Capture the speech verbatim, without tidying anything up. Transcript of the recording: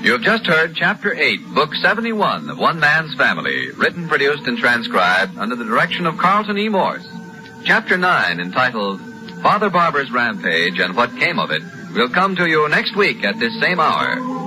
You have just heard Chapter eight, Book seventy-one of One Man's Family, written, produced, and transcribed under the direction of Carlton E. Morse. Chapter nine, entitled Father Barber's Rampage and What Came of It, will come to you next week at this same hour.